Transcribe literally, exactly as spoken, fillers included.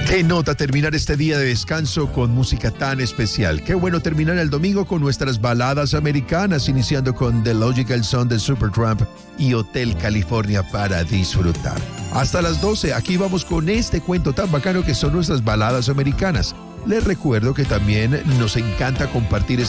Qué nota terminar este día de descanso con música tan especial. Qué bueno terminar el domingo con nuestras baladas americanas, iniciando con The Logical Song de Supertramp y Hotel California para disfrutar. Hasta las doce, aquí vamos con este cuento tan bacano que son nuestras baladas americanas. Les recuerdo que también nos encanta compartir